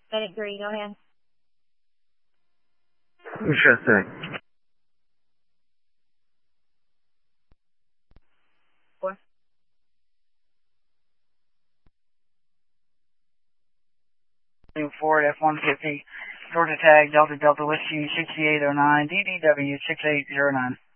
Medic 3, go ahead. Sure thing. 4. Ford F-150, Georgia tag, Delta Delta Whiskey 6809, DDW 6809.